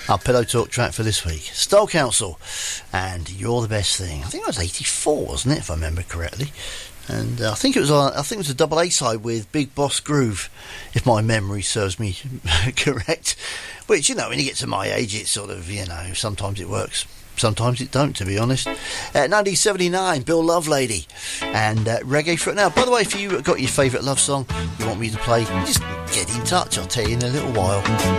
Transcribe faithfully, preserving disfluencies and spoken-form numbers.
Our Pillow Talk track for this week, Style Council, and You're the Best Thing. I think it was eighty-four, wasn't it, if I remember correctly? And uh, I think it was on, I think it was a double A side with Big Boss Groove, if my memory serves me correct. Which, you know, when you get to my age, it's sort of, you know, sometimes it works, sometimes it don't, to be honest. Uh, nineteen seventy-nine, Bill Lovelady and uh, Reggae for it. Now, by the way, if you got your favourite love song you want me to play, just get in touch. I'll tell you in a little while.